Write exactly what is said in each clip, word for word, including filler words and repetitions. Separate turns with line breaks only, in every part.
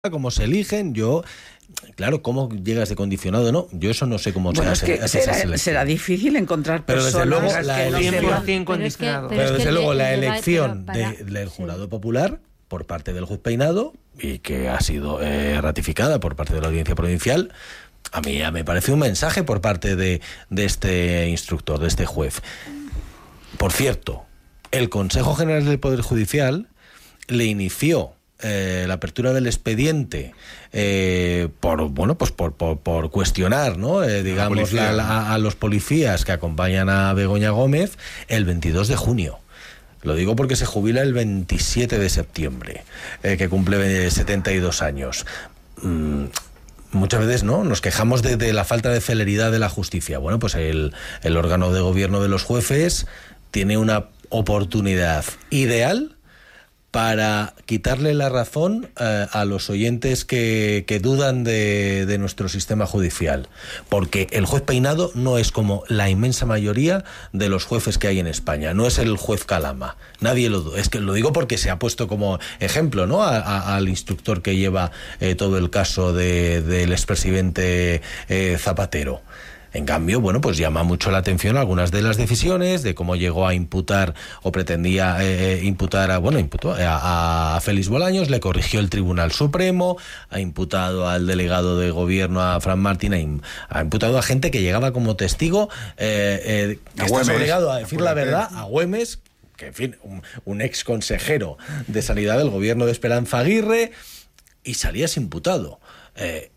cómo se eligen, yo... Claro, ¿cómo llegas de condicionado? No, yo eso no sé cómo
bueno,
se
es
hace.
que será, será difícil encontrar
pero
personas
desde luego, la
que no
elección,
sepan.
cien por ciento condicionado.
Pero, es que, pero, pero desde luego, la elección
para,
de, del jurado
sí.
popular por parte del juez Peinado, y que ha sido eh, ratificada por parte de la Audiencia Provincial, a mí ya me parece un mensaje por parte de, de este instructor, de este juez. Por cierto, el Consejo General del Poder Judicial le inició Eh, la apertura del expediente eh, por bueno pues por, por, por cuestionar, ¿no? Eh, digamos la, la, a los policías que acompañan a Begoña Gómez el veintidós de junio. Lo digo porque se jubila el veintisiete de septiembre, eh, que cumple setenta y dos años. Mm, Muchas veces no nos quejamos de, de la falta de celeridad de la justicia. Bueno, pues el, el órgano de gobierno de los jueces tiene una oportunidad ideal para quitarle la razón eh, a los oyentes que, que dudan de, de nuestro sistema judicial. Porque el juez Peinado no es como la inmensa mayoría de los jueces que hay en España. No es el juez Calama. Nadie lo duda. Es que lo digo porque se ha puesto como ejemplo, ¿no? A, a, al instructor que lleva eh, todo el caso de, del expresidente eh, Zapatero. En cambio, bueno, pues llama mucho la atención algunas de las decisiones, de cómo llegó a imputar o pretendía eh, imputar a, bueno, imputó a, a Félix Bolaños, le corrigió el Tribunal Supremo, ha imputado al delegado de gobierno, a Fran Martín, ha, ha imputado a gente que llegaba como testigo, eh, eh, que estás obligado a decir la verdad, a Güemes, que en fin, un, un ex consejero de Sanidad del gobierno de Esperanza Aguirre, y salías imputado. Eh,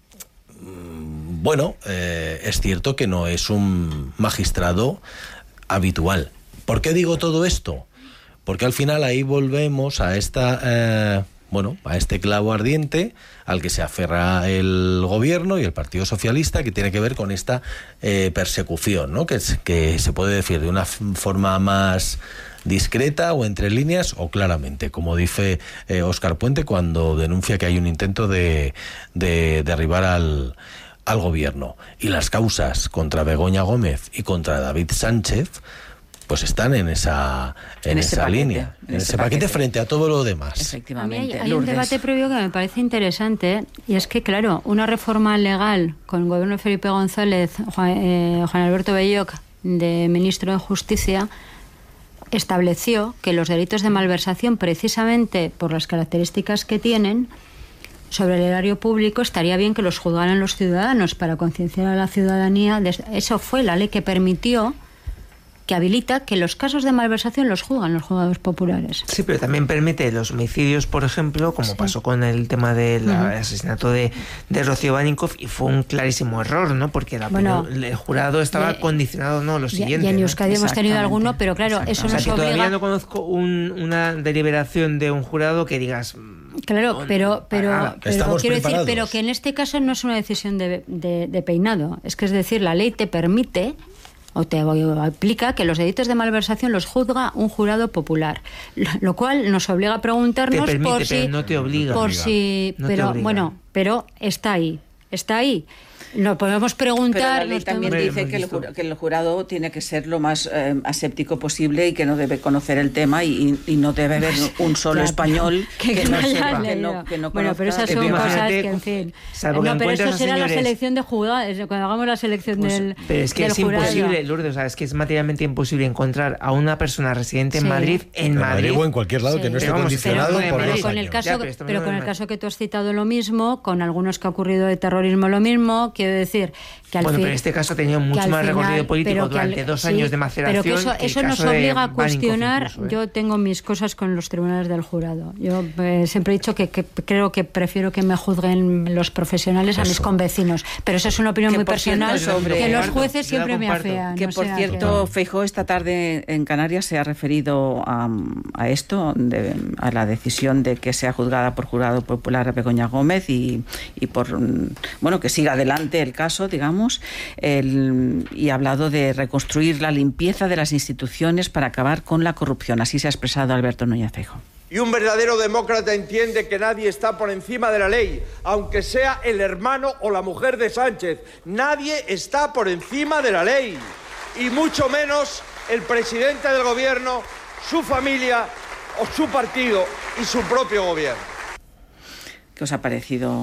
Bueno, eh, es cierto que no es un magistrado habitual. ¿Por qué digo todo esto? Porque al final ahí volvemos a esta, eh, bueno, a este clavo ardiente al que se aferra el gobierno y el Partido Socialista, que tiene que ver con esta eh, persecución, ¿no? Que, que se puede decir de una forma más discreta o entre líneas o claramente, como dice eh, Óscar Puente cuando denuncia que hay un intento de, de derribar al, al gobierno. Y las causas contra Begoña Gómez y contra David Sánchez pues están en esa en,
en
esa
paquete,
línea, en, en ese, ese paquete, paquete frente a todo lo demás.
Efectivamente.
A mí hay, hay un debate previo que me parece interesante, y es que, claro, una reforma legal con el gobierno de Felipe González, Juan, eh, Juan Alberto Belloc, de ministro de Justicia, estableció que los delitos de malversación, precisamente por las características que tienen sobre el erario público, estaría bien que los juzgaran los ciudadanos para concienciar a la ciudadanía. Eso fue la ley que permitió, que habilita que los casos de malversación los juzgan los juzgados populares.
Sí, pero también permite los homicidios, por ejemplo, como sí. pasó con el tema del uh-huh. asesinato de, de Rocío Baninkoff, y fue un clarísimo error, ¿no? Porque la, bueno, el jurado estaba eh, condicionado, no, lo siguiente.
Y en Euskadi ¿no? hemos tenido alguno, pero claro, eso
o sea,
nos
que
obliga...
todavía no conozco un, una deliberación de un jurado que digas...
Claro,
no,
pero, pero,
ah,
pero quiero decir, pero que en este caso no es una decisión de, de, de Peinado. Es que es decir, la ley te permite... o te aplica que los delitos de malversación los juzga un jurado popular, lo cual nos obliga a preguntarnos
te permite,
por si
pero no te obliga,
por
obliga.
si
no
pero
te
bueno, pero está ahí, está ahí. Nos podemos preguntar.
Pero la ley también
tenemos...
dice que el, jurado, que el jurado tiene que ser lo más eh, aséptico posible y que no debe conocer el tema y, y no debe haber un solo claro, español que, que, que no sepa, que no, que no
bueno,
conozca.
Pero esas son cosas que, en fin.
Salvo
no,
que
pero eso será
señores...
la selección de jugados, cuando hagamos la selección
pues,
del
Pero es que
del
es
jurado.
imposible, Lourdes, o sea, es que es materialmente imposible encontrar a una persona residente en
sí.
Madrid, en Madrid,
Madrid o en cualquier lado sí. que no esté vamos, condicionado
pero,
por
pero
los
con
años.
el caso,
ya, pero
pero con el caso que tú has citado lo mismo, con algunos que ha ocurrido de terrorismo lo mismo, quiero decir que al
bueno,
fin,
pero este caso ha tenido mucho más final, recorrido político durante al, dos
sí,
años de maceración.
Pero que eso,
que
eso
el
nos
caso
obliga a
Baninkoff
cuestionar.
Incluso, ¿eh?
Yo tengo mis cosas con los tribunales del jurado. Yo eh, siempre he dicho que, que creo que prefiero que me juzguen los profesionales eso. a mis convecinos. Pero eso es una opinión que muy personal. Cierto, sobre, que los jueces siempre me afean.
Que
no
por
sea
cierto,
que...
Feijóo esta tarde en Canarias se ha referido a, a esto, de, a la decisión de que sea juzgada por jurado popular a Begoña Gómez y, y por bueno que siga adelante el caso, digamos. El, y ha hablado de reconstruir la limpieza de las instituciones para acabar con la corrupción. Así se ha expresado Alberto Núñez Feijóo.
Y un verdadero demócrata entiende que nadie está por encima de la ley, aunque sea el hermano o la mujer de Sánchez. Nadie está por encima de la ley, y mucho menos el presidente del gobierno, su familia o su partido y su propio gobierno.
¿Qué os ha parecido?